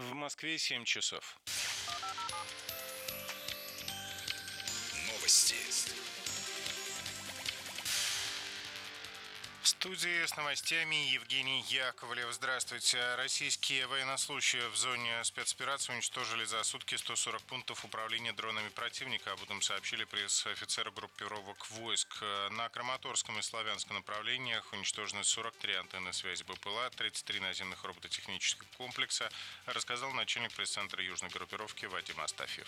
В Москве 7 часов. Новости. В студии с новостями Евгений Яковлев. Здравствуйте. Российские военнослужащие в зоне спецоперации уничтожили за сутки 140 пунктов управления дронами противника. Об этом сообщили пресс-офицеры группировок войск. На Краматорском и Славянском направлениях уничтожены 43 антенны связи БПЛА, 33 наземных робототехнических комплекса, рассказал начальник пресс-центра южной группировки Вадим Астафьев.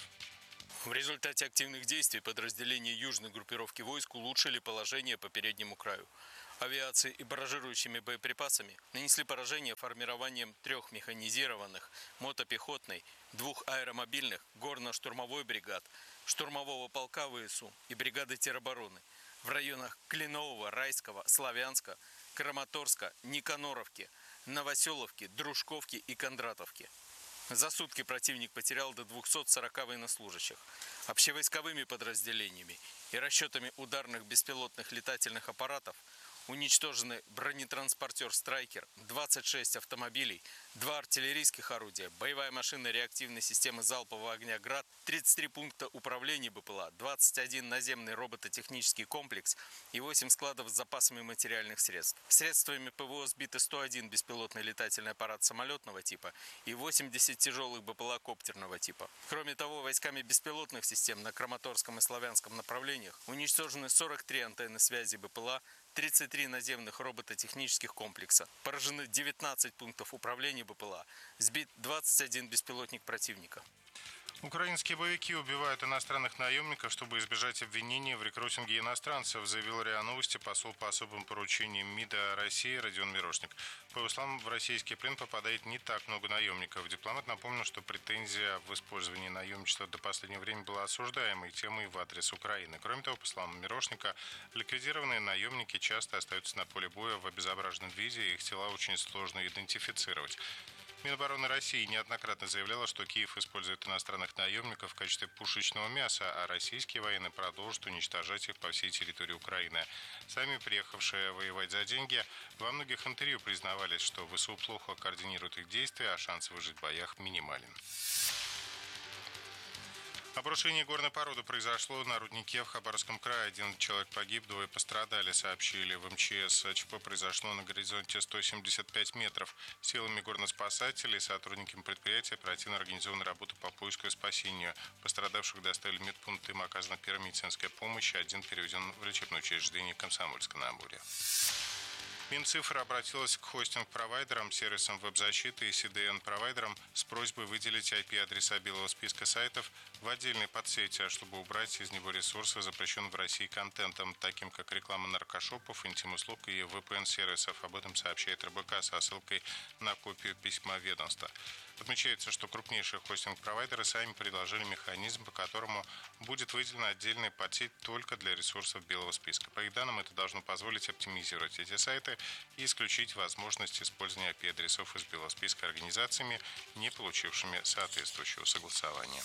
В результате активных действий подразделения южной группировки войск улучшили положение по переднему краю. Авиацией и барражирующими боеприпасами нанесли поражение формированием 3 механизированных, мотопехотной, 2 аэромобильных, горно-штурмовой бригад, штурмового полка ВСУ и бригады теробороны в районах Кленового, Райского, Славянска, Краматорска, Никаноровки, Новоселовки, Дружковки и Кондратовки. За сутки противник потерял до 240 военнослужащих. Общевойсковыми подразделениями и расчетами ударных беспилотных летательных аппаратов уничтожены бронетранспортер «Страйкер», 26 автомобилей, 2 артиллерийских орудия, боевая машина реактивной системы залпового огня «Град», 33 пункта управления БПЛА, 21 наземный робототехнический комплекс и 8 складов с запасами материальных средств. Средствами ПВО сбиты 101 беспилотный летательный аппарат самолетного типа и 80 тяжелых БПЛА коптерного типа. Кроме того, войсками беспилотных систем на Краматорском и Славянском направлениях уничтожены 43 антенны связи БПЛА, 33 наземных робототехнических комплекса, поражены 19 пунктов управления БПЛА, сбит 21 беспилотник противника. Украинские боевики убивают иностранных наемников, чтобы избежать обвинений в рекрутинге иностранцев, заявил РИА Новости посол по особым поручениям МИДа России Родион Мирошник. По его словам, в российский плен попадает не так много наемников. Дипломат напомнил, что претензия в использовании наемничества до последнего времени была осуждаемой темой в адрес Украины. Кроме того, по словам Мирошника, ликвидированные наемники часто остаются на поле боя в обезображенном виде, и их тела очень сложно идентифицировать. Минобороны России неоднократно заявляла, что Киев использует иностранных наемников в качестве пушечного мяса, а российские военные продолжат уничтожать их по всей территории Украины. Сами приехавшие воевать за деньги во многих интервью признавались, что ВСУ плохо координирует их действия, а шанс выжить в боях минимален. Обрушение горной породы произошло на руднике в Хабаровском крае. 1 человек погиб, 2 пострадали, сообщили в МЧС. ЧП произошло на горизонте 175 метров. Силами горноспасателей и сотрудниками предприятия оперативно организована работа по поиску и спасению. Пострадавших доставили в медпункт, им оказана первая медицинская помощь. 1 переведен в лечебное учреждение Комсомольска на Амуре. Минцифра обратилась к хостинг-провайдерам, сервисам веб-защиты и CDN-провайдерам с просьбой выделить IP-адреса белого списка сайтов в отдельной подсети, чтобы убрать из него ресурсы, запрещенным в России контентом, таким как реклама наркошопов, интим-услуг и VPN-сервисов. Об этом сообщает РБК со ссылкой на копию письма ведомства. Отмечается, что крупнейшие хостинг-провайдеры сами предложили механизм, по которому будет выделена отдельная подсеть только для ресурсов белого списка. По их данным, это должно позволить оптимизировать эти сайты и исключить возможность использования IP-адресов из белого списка организациями, не получившими соответствующего согласования.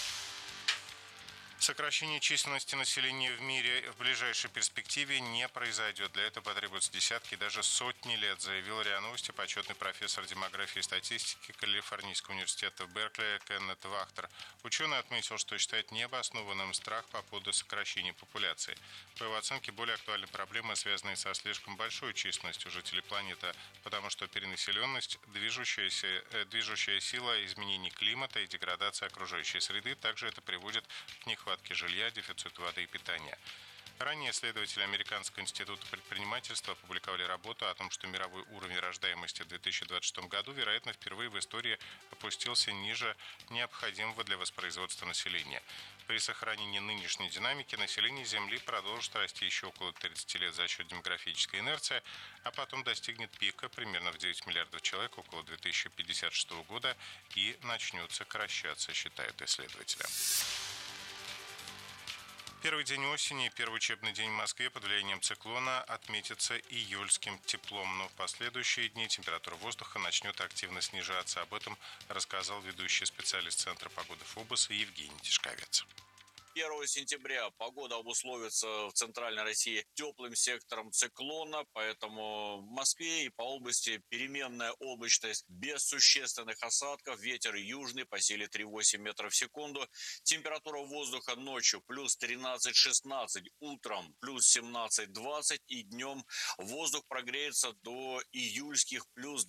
Сокращение численности населения в мире в ближайшей перспективе не произойдет. Для этого потребуется десятки и даже сотни лет, заявил РИА Новости почетный профессор демографии и статистики Калифорнийского университета в Беркли Кеннет Вахтер. Ученый отметил, что считает необоснованным страх по поводу сокращения популяции. По его оценке, более актуальны проблемы, связанные со слишком большой численностью жителей планеты, потому что перенаселенность, движущая сила изменений климата и деградация окружающей среды, также это приводит к нехватке жилья, дефициту воды и питания. Ранее исследователи Американского института предпринимательства опубликовали работу о том, что мировой уровень рождаемости в 2026 году, вероятно, впервые в истории опустился ниже необходимого для воспроизводства населения. При сохранении нынешней динамики население Земли продолжит расти еще около 30 лет за счет демографической инерции, а потом достигнет пика примерно в 9 миллиардов человек около 2056 года и начнет сокращаться, считают исследователи. Первый день осени и первый учебный день в Москве под влиянием циклона отметится июльским теплом, но в последующие дни температура воздуха начнет активно снижаться. Об этом рассказал ведущий специалист Центра погоды ФОБОСа Евгений Тишковец. 1 сентября погода обусловится в центральной России теплым сектором циклона, поэтому в Москве и по области переменная облачность без существенных осадков, ветер южный по силе 3,8 метров в секунду, температура воздуха ночью плюс 13-16, утром плюс 17-20 и днем воздух прогреется до июльских плюс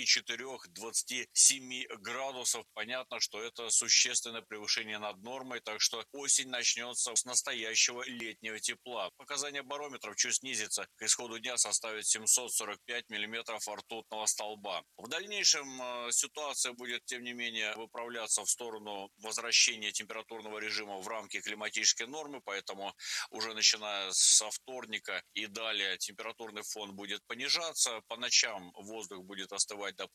24-27 градусов. Понятно, что это существенное превышение над нормой, так что осень начнется с настоящего летнего тепла. Показания барометров чуть снизится. К исходу дня составит 745 миллиметров ртутного столба. В дальнейшем ситуация будет, тем не менее, выправляться в сторону возвращения температурного режима в рамки климатической нормы, поэтому уже начиная со вторника и далее температурный фон будет понижаться. По ночам воздух будет остывать до